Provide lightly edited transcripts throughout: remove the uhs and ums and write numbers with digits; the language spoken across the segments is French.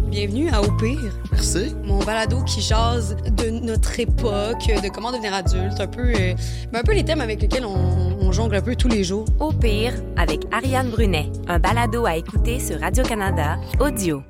Bienvenue à Au pire. Merci. Mon balado qui jase de notre époque, de comment devenir adulte, un peu les thèmes avec lesquels on jongle un peu tous les jours. Au pire, avec Ariane Brunet, un balado à écouter sur Radio-Canada, audio.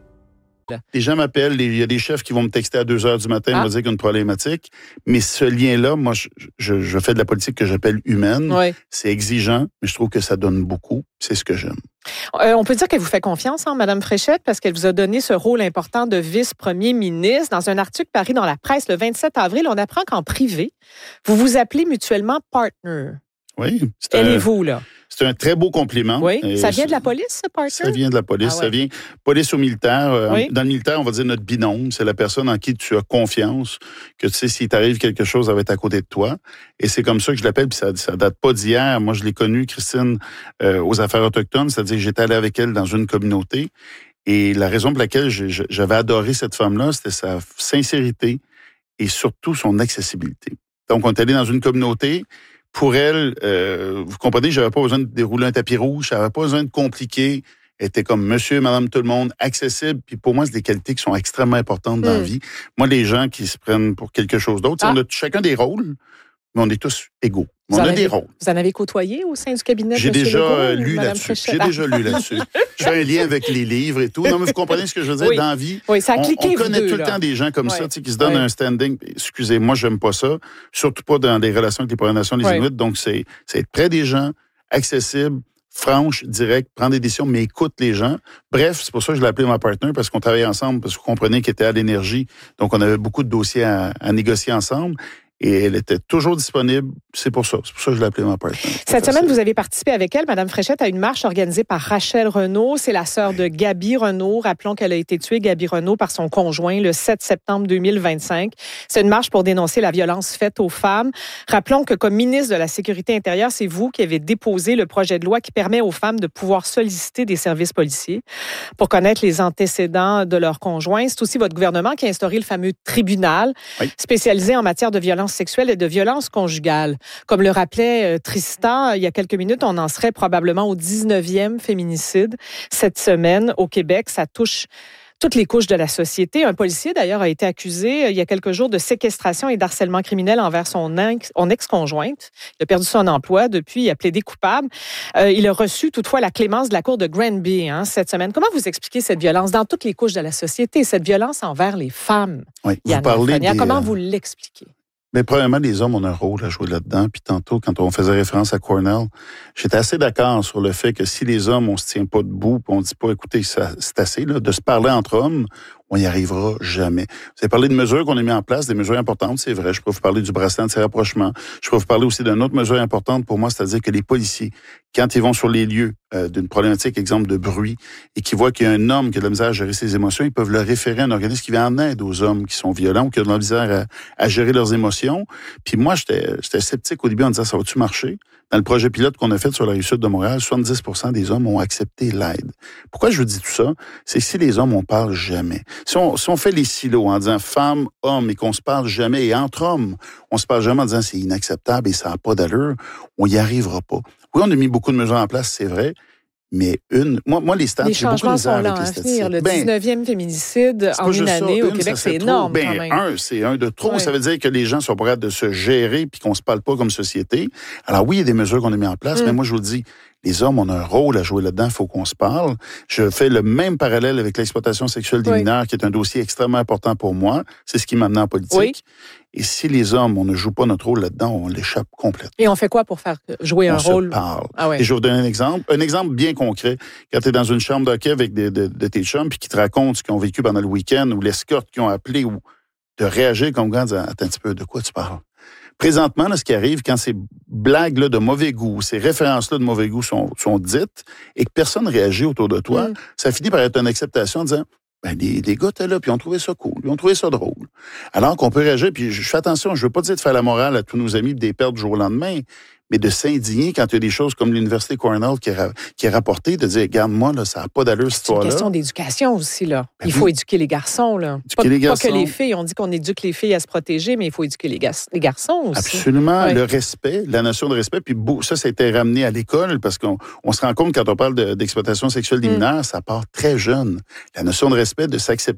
Les gens m'appellent, il y a des chefs qui vont me texter à 2 heures du matin, me dire qu'il y a une problématique. Mais ce lien-là, moi, je fais de la politique que j'appelle humaine. Oui. C'est exigeant, mais je trouve que ça donne beaucoup. C'est ce que j'aime. On peut dire qu'elle vous fait confiance, Mme Fréchette, parce qu'elle vous a donné ce rôle important de vice-premier ministre. Dans un article paru dans la presse le 27 avril, on apprend qu'en privé, vous vous appelez mutuellement partner. Oui. Allez-vous, là? C'est un très beau compliment. Oui. Ça vient de la police, ce partner? Ça vient de la police. Ah ouais. Ça vient police ou militaire. Oui. Dans le militaire, on va dire notre binôme. C'est la personne en qui tu as confiance, que tu sais, s'il t'arrive quelque chose, elle va être à côté de toi. Et c'est comme ça que je l'appelle, puis ça date pas d'hier. Moi, je l'ai connue, Christine, aux Affaires autochtones, c'est-à-dire que j'étais allé avec elle dans une communauté. Et la raison pour laquelle j'avais adoré cette femme-là, c'était sa sincérité et surtout son accessibilité. Donc, on est allé dans une communauté. Pour elle, vous comprenez, j'avais pas besoin de dérouler un tapis rouge, j'avais pas besoin de compliquer. Elle était comme monsieur, madame, tout le monde, accessible. Puis pour moi, c'est des qualités qui sont extrêmement importantes dans la vie. Moi, les gens qui se prennent pour quelque chose d'autre, on a chacun des rôles, mais on est tous égaux. On a des rôles. Vous en avez côtoyé au sein du cabinet de J'ai M. déjà Legault, lu Mme là-dessus. Fréchette? J'ai déjà lu là-dessus. Je fais un lien avec les livres et tout. Non, mais vous comprenez ce que je veux dire? Oui. Dans la vie, Oui, ça a cliqué, on connaît vous deux, tout le temps des gens comme ça, tu sais, qui se donnent Oui. un standing. Excusez, moi, j'aime pas ça. Surtout pas dans des relations avec les Premières Nations, les Inuits. Donc, c'est être près des gens, accessible, franche, direct, prendre des décisions, mais écoute les gens. Bref, c'est pour ça que je l'ai appelé ma partenaire, parce qu'on travaillait ensemble, parce que vous comprenez qu'elle était à l'énergie. Donc, on avait beaucoup de dossiers à négocier ensemble. Et elle était toujours disponible. C'est pour ça que je l'ai appelée ma partenaire. Cette semaine, vous avez participé avec elle, Mme Fréchette, à une marche organisée par Rachel Renaud. C'est la sœur de Gaby Renaud. Rappelons qu'elle a été tuée, Gaby Renaud, par son conjoint le 7 septembre 2025. C'est une marche pour dénoncer la violence faite aux femmes. Rappelons que comme ministre de la Sécurité intérieure, c'est vous qui avez déposé le projet de loi qui permet aux femmes de pouvoir solliciter des services policiers pour connaître les antécédents de leurs conjoints. C'est aussi votre gouvernement qui a instauré le fameux tribunal spécialisé en matière de violence sexuelle et de violence conjugale. Comme le rappelait Tristan, il y a quelques minutes, on en serait probablement au 19e féminicide cette semaine au Québec. Ça touche toutes les couches de la société. Un policier, d'ailleurs, a été accusé il y a quelques jours de séquestration et d'harcèlement criminel envers son ex-conjointe. Il a perdu son emploi depuis, il a plaidé coupable. Il a reçu toutefois la clémence de la Cour de Granby cette semaine. Comment vous expliquez cette violence dans toutes les couches de la société, cette violence envers les femmes? Oui, vous parlez comment vous l'expliquez? Mais premièrement, les hommes ont un rôle à jouer là-dedans. Puis tantôt, quand on faisait référence à Cornell, j'étais assez d'accord sur le fait que si les hommes, on se tient pas debout, puis on dit pas, écoutez, c'est assez là, de se parler entre hommes, on n'y arrivera jamais. Vous avez parlé de mesures qu'on a mis en place, des mesures importantes, c'est vrai. Je peux vous parler du bracelet anti-rapprochement. Je peux vous parler aussi d'une autre mesure importante pour moi, c'est-à-dire que les policiers, quand ils vont sur les lieux d'une problématique, exemple de bruit, et qu'ils voient qu'il y a un homme qui a de la misère à gérer ses émotions, ils peuvent le référer à un organisme qui vient en aide aux hommes qui sont violents ou qui ont de la misère à gérer leurs émotions. Puis moi, j'étais sceptique au début en disant, ça va-tu marcher? Dans le projet pilote qu'on a fait sur la Rive-Sud de Montréal, 70% des hommes ont accepté l'aide. Pourquoi je vous dis tout ça? C'est que si les hommes, on parle jamais. Si on fait les silos en disant femmes, hommes, et qu'on se parle jamais, et entre hommes, on se parle jamais en disant c'est inacceptable et ça n'a pas d'allure, on y arrivera pas. Oui, on a mis beaucoup de mesures en place, c'est vrai, mais moi, les stats, j'ai beaucoup de misère avec les statistiques. Le 19e féminicide en une année au Québec, c'est énorme quand même. C'est un de trop. Ouais. Ça veut dire que les gens sont prêts de se gérer puis qu'on se parle pas comme société. Alors oui, il y a des mesures qu'on a mis en place, mais moi, je vous le dis, les hommes, on a un rôle à jouer là-dedans, il faut qu'on se parle. Je fais le même parallèle avec l'exploitation sexuelle des mineurs, qui est un dossier extrêmement important pour moi. C'est ce qui m'a amené en politique. Oui. Et si les hommes, on ne joue pas notre rôle là-dedans, on l'échappe complètement. Et on fait quoi pour faire jouer un rôle? On se parle. Et je vais vous donner un exemple bien concret. Quand tu es dans une chambre d'hockey avec de tes chums, puis qui te racontent ce qu'ils ont vécu pendant le week-end, ou l'escorte qu'ils ont appelé, ou de réagir comme quand disant, attends un petit peu, de quoi tu parles? Présentement, là, ce qui arrive, quand ces blagues-là de mauvais goût, ces références-là de mauvais goût sont dites et que personne ne réagit autour de toi, ça finit par être une acceptation en disant, les gars étaient là, puis ils ont trouvé ça cool, ils ont trouvé ça drôle. Alors qu'on peut réagir, puis je fais attention, je veux pas dire de faire la morale à tous nos amis de les perdre du jour au lendemain, mais de s'indigner quand il y a des choses comme l'Université Cornell qui est rapportée, de dire, regarde-moi, là, ça n'a pas d'allure, cette histoire-là. C'est une question d'éducation aussi, là. Il faut éduquer les garçons, là. Pas que les filles. On dit qu'on éduque les filles à se protéger, mais il faut éduquer les garçons aussi. Absolument. Le respect, la notion de respect. Puis ça a été ramené à l'école parce qu'on se rend compte, quand on parle d'exploitation sexuelle des mineurs, ça part très jeune. La notion de respect, de s'accepter